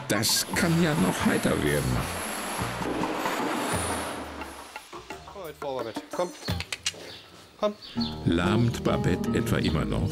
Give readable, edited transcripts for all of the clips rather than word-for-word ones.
Das kann ja noch heiter werden. Komm. Komm. Lahmt Babette etwa immer noch?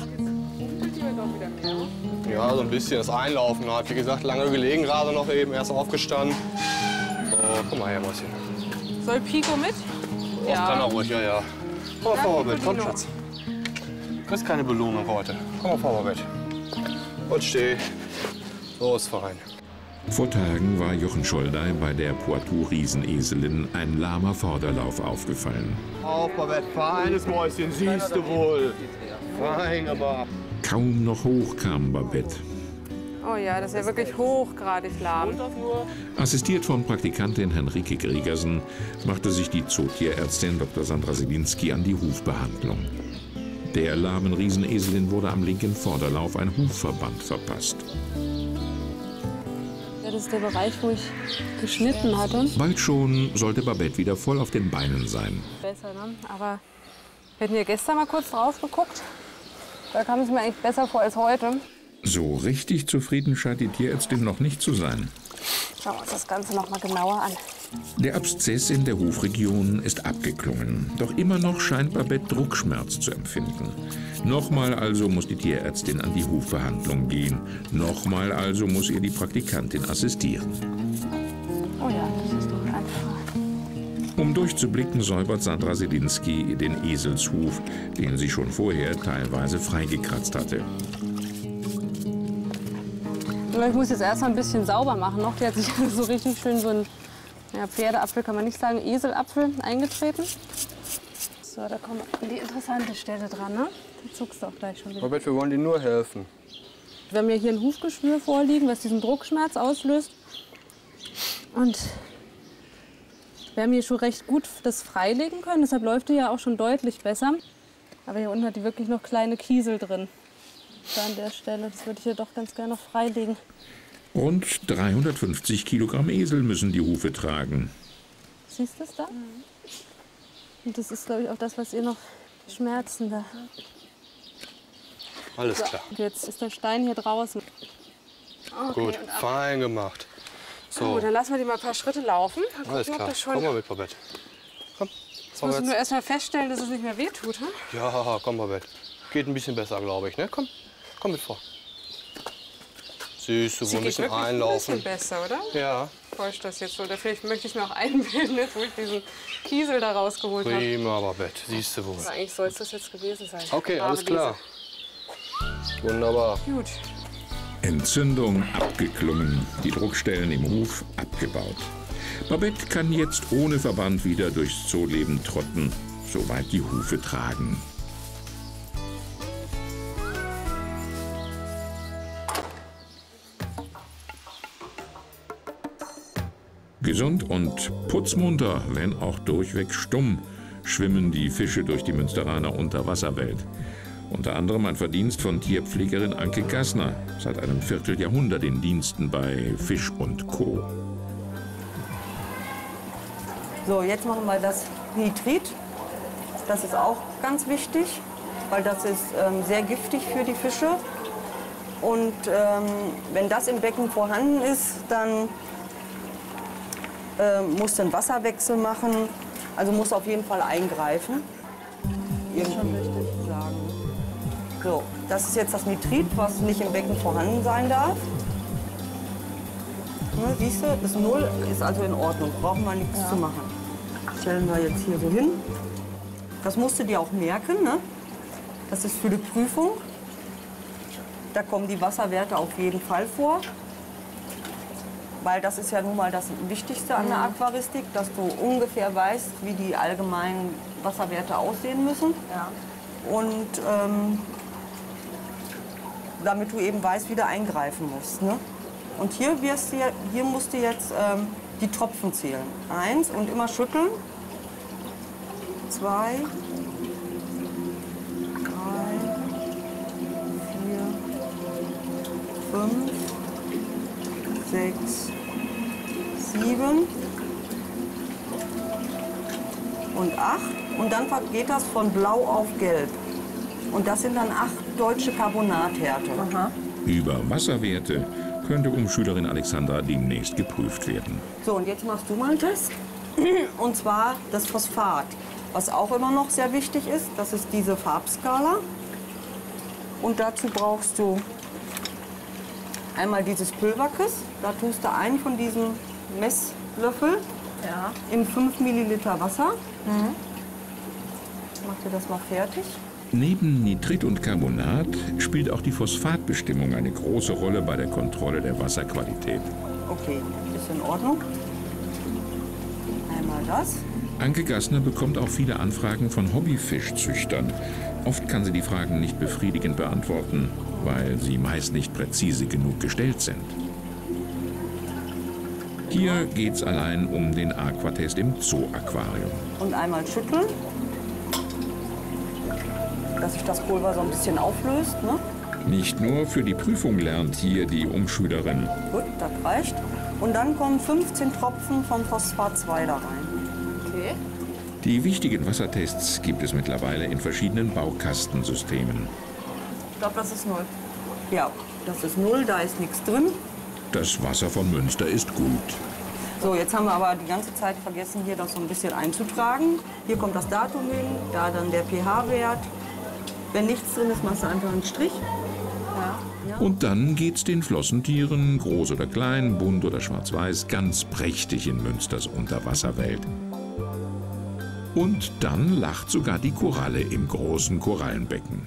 Ja, so ein bisschen. Das Einlaufen hat, wie gesagt, lange gelegen, gerade noch eben erst aufgestanden. So, komm mal her, Mäuschen. Soll Pico mit? Ja. Kann er ruhig, ja. Komm mal vor, Babette. Komm, Schatz. Du kriegst keine Belohnung heute. Komm mal vor, Babette. Und steh. So ist fein. Vor Tagen war Jochen Scholdey bei der Poitou-Rieseneselin ein lahmer Vorderlauf aufgefallen. Auf, Babette, feines Mäuschen, siehst du wohl. Fein, aber... Kaum noch hoch kam Babette. Oh ja, das ist ja wirklich hochgradig lahm. Assistiert von Praktikantin Henrike Gregersen machte sich die Zootierärztin Dr. Sandra Selinski an die Hufbehandlung. Der lahmen Rieseneselin wurde am linken Vorderlauf ein Hufverband verpasst. Ja, das ist der Bereich, wo ich geschnitten hatte. Bald schon sollte Babette wieder voll auf den Beinen sein. Besser, ne? Aber wir hatten ja gestern mal kurz drauf geguckt. Da kam es mir eigentlich besser vor als heute. So richtig zufrieden scheint die Tierärztin noch nicht zu sein. Schauen wir uns das Ganze noch mal genauer an. Der Abszess in der Hufregion ist abgeklungen. Doch immer noch scheint Babette Druckschmerz zu empfinden. Nochmal also muss die Tierärztin an die Hufbehandlung gehen. Nochmal also muss ihr die Praktikantin assistieren. Oh ja, das ist doch einfach. Um durchzublicken, säubert Sandra Selinski den Eselshuf, den sie schon vorher teilweise freigekratzt hatte. Ich muss jetzt erst mal ein bisschen sauber machen noch. Die hat sich so richtig schön so ein Pferdeapfel, kann man nicht sagen, Eselapfel eingetreten. So, da kommen wir an die interessante Stelle dran, ne? Da zuckst du auch gleich schon wieder. Babette, wir wollen dir nur helfen. Wir haben ja hier ein Hufgeschwür vorliegen, was diesen Druckschmerz auslöst. Und wir haben hier schon recht gut das freilegen können, deshalb läuft die ja auch schon deutlich besser. Aber hier unten hat die wirklich noch kleine Kiesel drin. Da an der Stelle, das würde ich hier doch ganz gerne noch freilegen. Rund 350 Kilogramm Esel müssen die Hufe tragen. Siehst du es da? Und das ist, glaube ich, auch das, was ihr noch Schmerzen da. Alles klar. Und jetzt ist der Stein hier draußen. Okay, gut, fein gemacht. So. Oh, dann lassen wir die mal ein paar Schritte laufen. Alles klar. Komm mal mit, Babette. Komm. Jetzt musst du nur erst mal feststellen, dass es nicht mehr wehtut. Hm? Ja, komm, Babette. Geht ein bisschen besser, glaube ich. Ne? Komm, komm mit vor. Siehst du, wo ein bisschen einlaufen. Ein bisschen besser, oder? Ja. Täuscht das jetzt so? Oder vielleicht möchte ich mir auch einbilden, jetzt, wo ich diesen Kiesel da rausgeholt habe. Prima, Babette. Siehst du wohl. Aber eigentlich soll es das jetzt gewesen sein. Okay, alles klar. Wunderbar. Gut. Entzündung abgeklungen, die Druckstellen im Huf abgebaut. Babette kann jetzt ohne Verband wieder durchs Zooleben trotten, soweit die Hufe tragen. Gesund und putzmunter, wenn auch durchweg stumm, schwimmen die Fische durch die Münsteraner Unterwasserwelt. Unter anderem ein Verdienst von Tierpflegerin Anke Gassner, seit einem Vierteljahrhundert in Diensten bei Fisch & Co. So, jetzt machen wir das Nitrit. Das ist auch ganz wichtig, weil das ist sehr giftig für die Fische. Und wenn das im Becken vorhanden ist, dann muss einen Wasserwechsel machen. Also muss auf jeden Fall eingreifen. Irgendwie sagen. So, das ist jetzt das Nitrit, was nicht im Becken vorhanden sein darf. Ne, siehst du, das 0 ist also in Ordnung, brauchen wir nichts zu machen. Stellen wir jetzt hier so hin. Das musst du dir auch merken, ne? Das ist für die Prüfung. Da kommen die Wasserwerte auf jeden Fall vor. Weil das ist ja nun mal das Wichtigste an der Aquaristik, dass du ungefähr weißt, wie die allgemeinen Wasserwerte aussehen müssen. Ja. Und damit du eben weißt, wie du eingreifen musst. Ne? Und hier musst du jetzt die Tropfen zählen. 1 und immer schütteln. 2, 3, 4, 5, 6, 7 und 8. Und dann geht das von blau auf gelb. Und das sind dann 8 deutsche Carbonathärte. Über Wasserwerte könnte Umschülerin Alexandra demnächst geprüft werden. So, und jetzt machst du mal einen Test. Und zwar das Phosphat, was auch immer noch sehr wichtig ist. Das ist diese Farbskala. Und dazu brauchst du einmal dieses Pulverkiss. Da tust du einen von diesen Messlöffel in 5 Milliliter Wasser. Mach dir das mal fertig. Neben Nitrit und Carbonat spielt auch die Phosphatbestimmung eine große Rolle bei der Kontrolle der Wasserqualität. Okay, ist in Ordnung. Einmal das. Anke Gassner bekommt auch viele Anfragen von Hobbyfischzüchtern. Oft kann sie die Fragen nicht befriedigend beantworten, weil sie meist nicht präzise genug gestellt sind. Hier geht's allein um den Aquatest im Zoo-Aquarium. Und einmal schütteln, dass sich das Pulver so ein bisschen auflöst. Ne? Nicht nur für die Prüfung lernt hier die Umschülerin. Gut, das reicht. Und dann kommen 15 Tropfen vom Phosphat 2 da rein. Okay. Die wichtigen Wassertests gibt es mittlerweile in verschiedenen Baukastensystemen. Ich glaube, das ist 0. Ja, das ist 0, da ist nichts drin. Das Wasser von Münster ist gut. So, jetzt haben wir aber die ganze Zeit vergessen, hier das so ein bisschen einzutragen. Hier kommt das Datum hin, da dann der pH-Wert. Wenn nichts drin ist, machst du einfach einen Strich. Und dann geht's den Flossentieren, groß oder klein, bunt oder schwarz-weiß, ganz prächtig in Münsters Unterwasserwelt. Und dann lacht sogar die Koralle im großen Korallenbecken.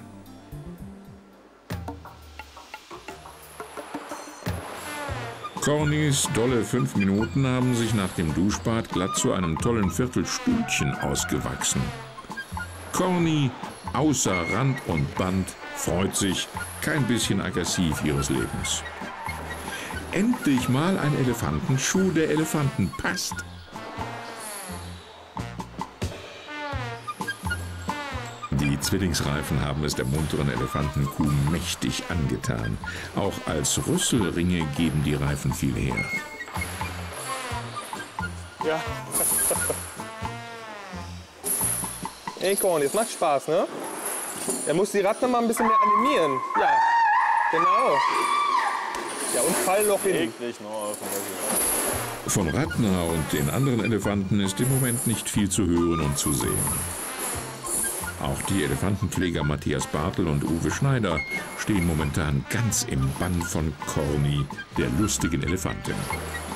Cornys dolle 5 Minuten haben sich nach dem Duschbad glatt zu einem tollen Viertelstündchen ausgewachsen. Corny, außer Rand und Band, freut sich, kein bisschen aggressiv ihres Lebens. Endlich mal ein Elefantenschuh, der Elefanten passt. Die Zwillingsreifen haben es der munteren Elefantenkuh mächtig angetan. Auch als Rüsselringe geben die Reifen viel her. Ja. Ey, Corny, es macht Spaß, ne? Er muss die Ratten mal ein bisschen mehr animieren. Ja, genau. Ja, und Fallloch hin. Von Ratner und den anderen Elefanten ist im Moment nicht viel zu hören und zu sehen. Auch die Elefantenpfleger Matthias Bartel und Uwe Schneider stehen momentan ganz im Bann von Corny, der lustigen Elefantin.